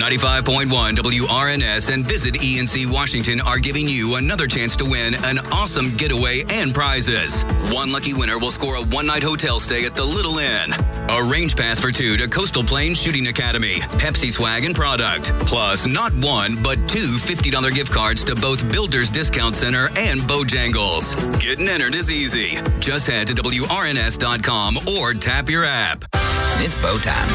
95.1 WRNS and Visit ENC Washington are giving you another chance to win an awesome getaway and prizes. One lucky winner will score a one-night hotel stay at the Little Inn, a range pass for two to Coastal Plains Shooting Academy, Pepsi swag and product, plus not one, but two $50 gift cards to both Builders Discount Center and Bojangles. Getting entered is easy. Just head to WRNS.com or tap your app. It's bow time.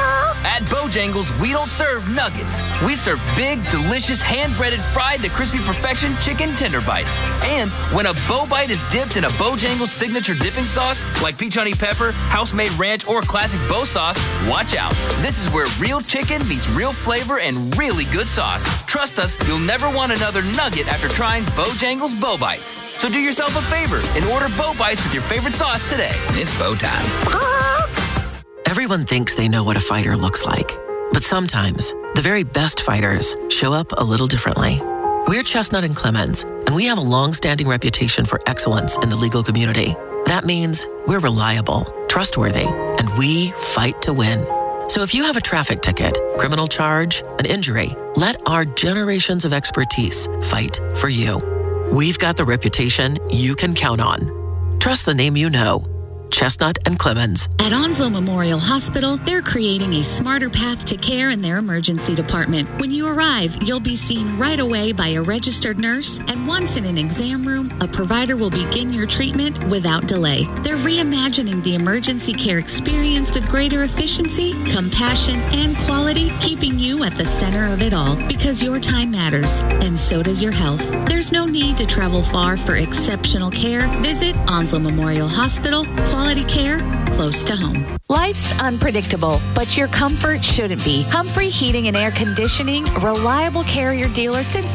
At Bojangles, we don't serve nuggets. We serve big, delicious, hand-breaded, fried to crispy perfection chicken tender bites. And when a bow bite is dipped in a Bojangles signature dipping sauce, like peach honey pepper, house-made ranch, or classic bow sauce, watch out. This is where real chicken meets real flavor and really good sauce. Trust us, you'll never want another nugget after trying Bojangles Bow Bites. So do yourself a favor and order bow bites with your favorite sauce today. It's bow time. Everyone thinks they know what a fighter looks like, but sometimes the very best fighters show up a little differently. We're Chestnut and Clemens, and we have a long-standing reputation for excellence in the legal community. That means we're reliable, trustworthy, and we fight to win. So if you have a traffic ticket, criminal charge, an injury, let our generations of expertise fight for you. We've got the reputation you can count on. Trust the name you know. Chestnut and Clemens. At Onslow Memorial Hospital, they're creating a smarter path to care in their emergency department. When you arrive, you'll be seen right away by a registered nurse, and once in an exam room, a provider will begin your treatment without delay. They're reimagining the emergency care experience with greater efficiency, compassion, and quality, keeping you at the center of it all, because your time matters, and so does your health. There's no need to travel far for exceptional care. Visit Onslow Memorial Hospital. Quality care close to home. Life's unpredictable, but your comfort shouldn't be. Humphrey Heating and Air Conditioning, reliable Carrier dealer since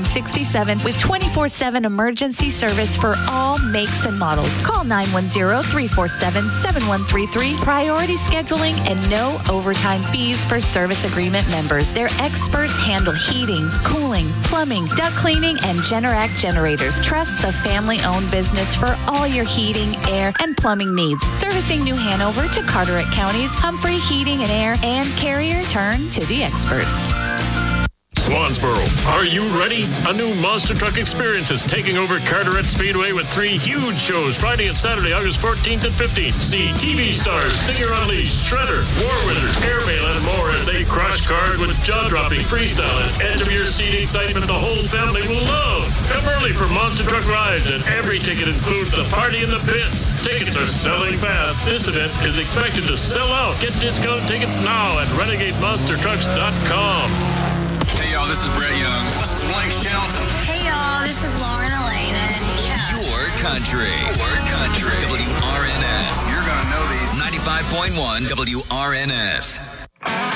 1967 with 24/7 emergency service for all makes and models. Call 910-347-7133. Priority scheduling and no overtime fees for service agreement members. Their experts handle heating, cooling, plumbing, duct cleaning, and Generac generators. Trust the family-owned business for all your heating, air, and plumbing needs. Servicing New Hanover to Carteret counties, Humphrey Heating and Air and Carrier turn to the experts. Swansboro, are you ready? A new monster truck experience is taking over Carteret Speedway with 3 huge shows Friday and Saturday, August 14th and 15th. See TV stars, Singer Unleashed, Shredder, War Wizard, Airmail, and more as they crush cars with jaw-dropping freestyle and edge-of-your-seat excitement the whole family will love. Come early for monster truck rides, and every ticket includes the party in the pits. Tickets are selling fast. This event is expected to sell out. Get discount tickets now at RenegadeMonsterTrucks.com. Hey, y'all, this is Brett Young. This is Blake Shelton. Hey, y'all, this is Lauren Elaine, and Your country. WRNS. You're going to know these. 95.1 WRNS.